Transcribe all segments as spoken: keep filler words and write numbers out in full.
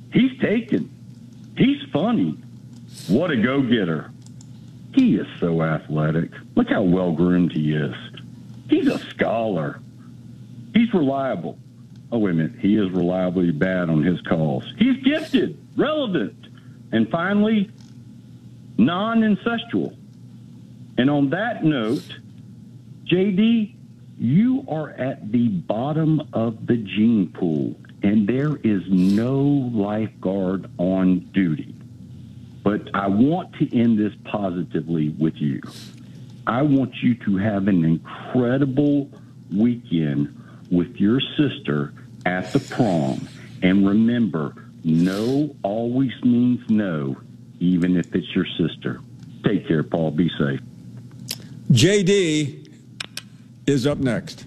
He's taken. He's funny. What a go-getter. He is so athletic. Look how well-groomed he is. He's a scholar. He's reliable. Oh, wait a minute. He is reliably bad on his calls. He's gifted, relevant, and finally, non-incestual. And on that note, J D, you are at the bottom of the gene pool, and there is no lifeguard on duty. But I want to end this positively with you. I want you to have an incredible weekend with your sister at the prom. And remember, no always means no, even if it's your sister. Take care, Paul. Be safe. J D is up next.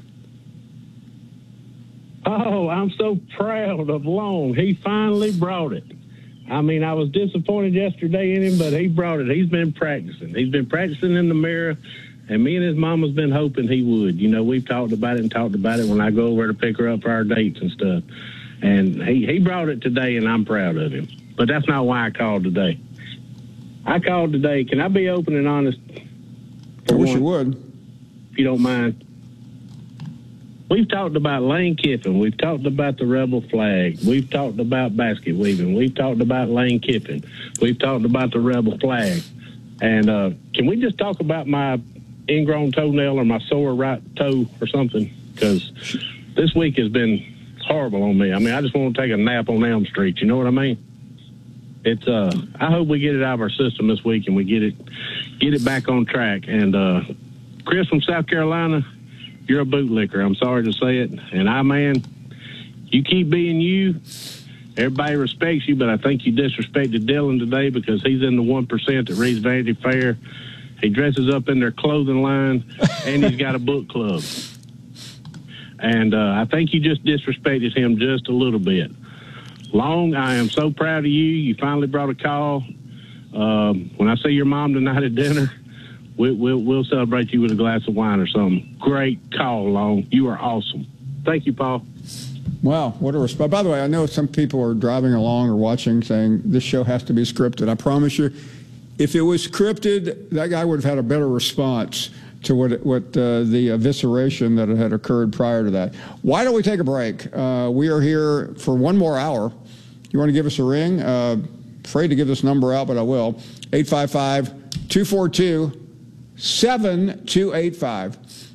Oh, I'm so proud of Long. He finally brought it. I mean, I was disappointed yesterday in him, but he brought it. He's been practicing. He's been practicing in the mirror, and me and his mama's been hoping he would. You know, we've talked about it and talked about it when I go over to pick her up for our dates and stuff. And he, he brought it today, and I'm proud of him. But that's not why I called today. I called today. Can I be open and honest? I wish you would. If you don't mind. We've talked about Lane Kiffin. We've talked about the Rebel flag. We've talked about basket weaving. We've talked about Lane Kiffin. We've talked about the Rebel flag. And uh, can we just talk about my ingrown toenail or my sore right toe or something? Because this week has been horrible on me. I mean, I just want to take a nap on Elm Street. You know what I mean? It's. Uh, I hope we get it out of our system this week and we get it, get it back on track. And uh, Chris from South Carolina, you're a bootlicker. I'm sorry to say it. And I, man, you keep being you. Everybody respects you, but I think you disrespected Dylan today because he's in the one percent that reads Vanity Fair. He dresses up in their clothing line, and he's got a book club. And uh, I think you just disrespected him just a little bit. Long, I am so proud of you. You finally brought a call. Um, when I see your mom tonight at dinner, we, we'll, we'll celebrate you with a glass of wine or something. Great call, Long. You are awesome. Thank you, Paul. Wow, what a response. By the way, I know some people are driving along or watching saying this show has to be scripted. I promise you, if it was scripted, that guy would have had a better response to what what uh, the evisceration that had occurred prior to that. Why don't we take a break? Uh, we are here for one more hour. You want to give us a ring? Uh, afraid to give this number out, but I will. eight five five, two four two, seven two eight five.